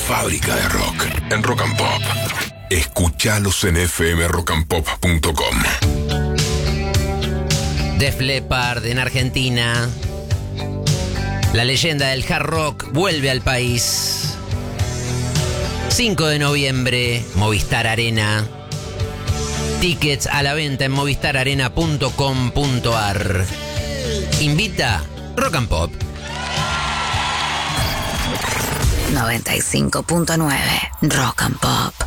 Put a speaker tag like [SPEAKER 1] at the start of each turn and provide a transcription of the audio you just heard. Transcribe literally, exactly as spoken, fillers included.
[SPEAKER 1] fábrica de rock en Rock and Pop. Escuchalos en f m rock and pop punto com.
[SPEAKER 2] Def Leppard en Argentina. La leyenda del hard rock vuelve al país. cinco de noviembre, Movistar Arena. Tickets a la venta en movistar arena punto com punto a r. Invita Rock and Pop.
[SPEAKER 3] noventa y cinco punto nueve Rock and Pop.